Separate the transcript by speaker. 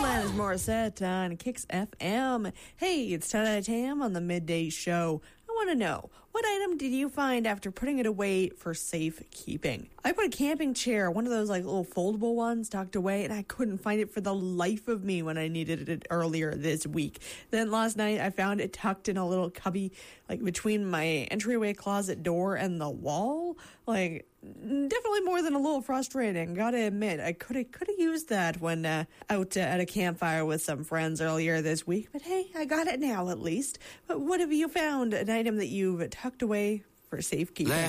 Speaker 1: Alanis Morissette on Kicks FM. Hey, it's Tada Tam on the Midday Show. I want to know, what item did you find after putting it away for safekeeping? I put a camping chair, one of those like little foldable ones, tucked away, and I couldn't find it for the life of me when I needed it earlier this week. Then last night I found it tucked in a little cubby, like between my entryway closet door and the wall. Like, definitely more than a little frustrating, gotta admit. I could have used that when out at a campfire with some friends earlier this week, but hey, I got it now at least. But what have you found, an item that you've tucked away for safekeeping?